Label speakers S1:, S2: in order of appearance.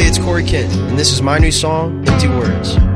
S1: it's Corey Kent, and this is my new song, Empty Words.